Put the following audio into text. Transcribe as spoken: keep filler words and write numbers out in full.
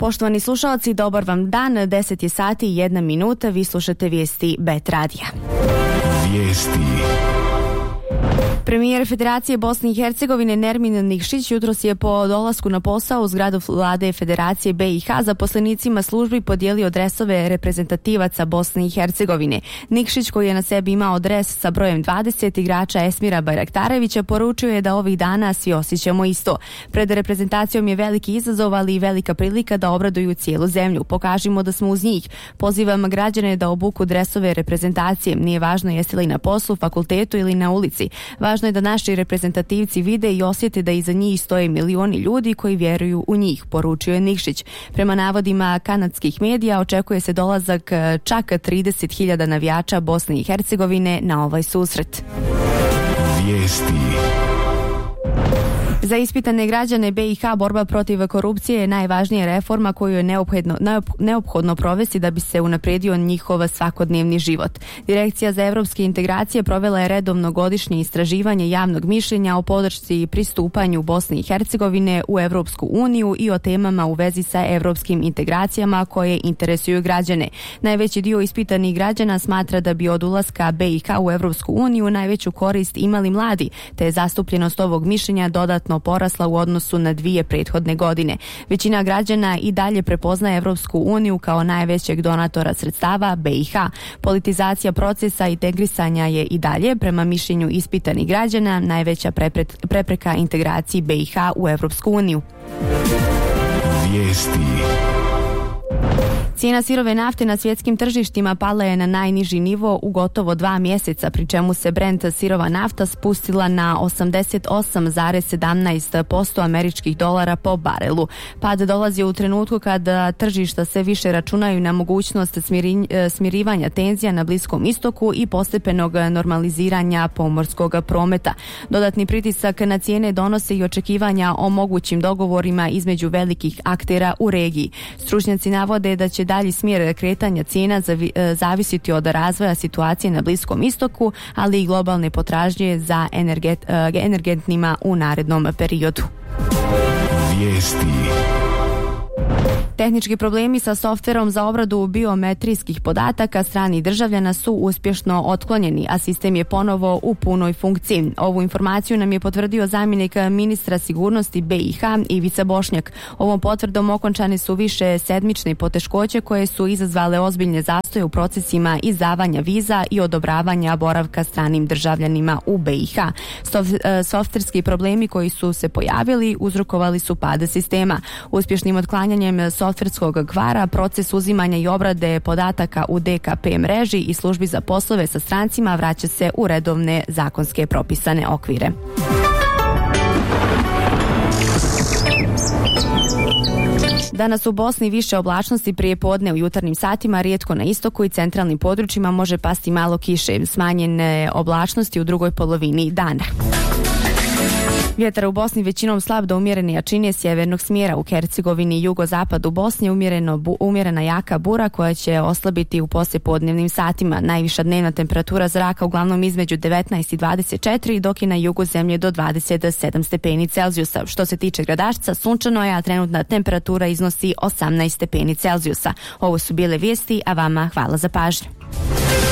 Poštovani slušalci, dobar vam dan, deset je sati i jedna minuta, vi slušate vijesti Bet Radija. Vijesti. Premijer Federacije Bosne i Hercegovine Nermin Nikšić jutros je po dolasku na posao u zgradu vlade Federacije B i H zaposlenicima službi podijelio dresove reprezentativaca Bosne i Hercegovine. Nikšić, koji je na sebi imao dres sa brojem dvadeset igrača Esmira Bajraktarevića, poručio je da ovih dana svi osjećamo isto. Pred reprezentacijom je veliki izazov, ali i velika prilika da obraduju cijelu zemlju. Pokažimo da smo uz njih. Pozivam građane da obuku dresove reprezentacije. Nije važno jesi li na poslu, fakultetu ili na ulici. Važno je da naši reprezentativci vide i osjete da iza njih stoje milioni ljudi koji vjeruju u njih, poručio je Nikšić. Prema navodima kanadskih medija očekuje se dolazak čak trideset hiljada navijača Bosne i Hercegovine na ovaj susret. Vijesti. Za ispitane građane B i H borba protiv korupcije je najvažnija reforma koju je neophodno, neophodno provesti da bi se unaprijedio njihov svakodnevni život. Direkcija za evropske integracije provela je redovno godišnje istraživanje javnog mišljenja o podršci i pristupanju Bosne i Hercegovine u Evropsku uniju i o temama u vezi sa evropskim integracijama koje interesuju građane. Najveći dio ispitanih građana smatra da bi od ulaska B i H u Evropsku uniju najveću korist imali mladi, te je zastupljenost ovog mišljenja dodatno porasla u odnosu na dvije prethodne godine. Većina građana i dalje prepoznaje Evropsku uniju kao najvećeg donatora sredstava B i H. Politizacija procesa integrisanja je i dalje, prema mišljenju ispitanih građana, najveća prepreka integraciji B i H u Evropsku uniju. Vijesti. Cijena sirove nafte na svjetskim tržištima pala je na najniži nivo u gotovo dva mjeseca, pri čemu se Brent sirova nafta spustila na osamdeset osam zarez sedamnaest posto američkih dolara po barelu. Pad dolazi u trenutku kada tržišta sve više računaju na mogućnost smirivanja tenzija na Bliskom istoku i postepenog normaliziranja pomorskog prometa. Dodatni pritisak na cijene donose i očekivanja o mogućim dogovorima između velikih aktera u regiji. Stručnjaci navode da će dalji smjer kretanja cijena zavisiti od razvoja situacije na Bliskom istoku, ali i globalne potražnje za energet, energentnima u narednom periodu. Vijesti. Tehnički problemi sa softverom za obradu biometrijskih podataka stranih državljana su uspješno otklonjeni, a sistem je ponovo u punoj funkciji. Ovu informaciju nam je potvrdio zamjenik ministra sigurnosti B i H Ivica Bošnjak. Ovom potvrdom okončane su više sedmične poteškoće koje su izazvale ozbiljne zastoje u procesima izdavanja viza i odobravanja boravka stranim državljanima u B i H. Softverski problemi koji su se pojavili uzrokovali su pad sistema. Uspješnim otklanjanjem softverskog kvara, proces uzimanja i obrade podataka u D K P mreži i službi za poslove sa strancima vraća se u redovne zakonske propisane okvire. Danas u Bosni više oblačnosti, prije podne u jutarnjim satima, rijetko na istoku i centralnim područjima može pasti malo kiše, smanjene oblačnosti u drugoj polovini dana. Vjetar u Bosni većinom slab do umjerene jačine sjevernog smjera. U Hercegovini i jugozapadu Bosne umjereno, bu, umjerena jaka bura koja će oslabiti u poslijepodnevnim satima. Najviša dnevna temperatura zraka uglavnom između devetnaest i dvadeset četiri, dok je na jugu zemlje do dvadeset sedam stepeni Celzijusa. Što se tiče Gradačca, sunčano je, a trenutna temperatura iznosi osamnaest stepeni Celzijusa. Ovo su bile vijesti, a vama hvala za pažnju.